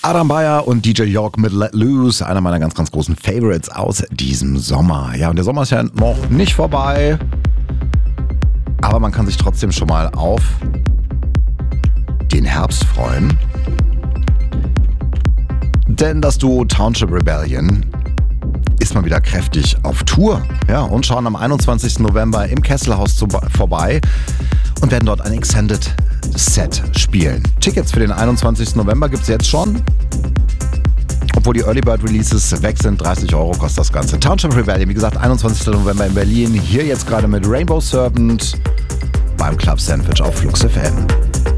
Adam Beyer und DJ York mit Let Loose, einer meiner ganz, ganz großen Favorites aus diesem Sommer. Ja, und der Sommer ist ja noch nicht vorbei, aber man kann sich trotzdem schon mal auf den Herbst freuen. Denn das Duo Township Rebellion ist mal wieder kräftig auf Tour. Ja, und schauen am 21. November im Kesselhaus vorbei und werden dort ein Extended Set spielen. Tickets für den 21. November gibt es jetzt schon. Obwohl die Early Bird Releases weg sind, 30 € kostet das Ganze. Township Rebellion, wie gesagt, 21. November in Berlin. Hier jetzt gerade mit Rainbow Serpent beim Club Sandwich auf Flux FM.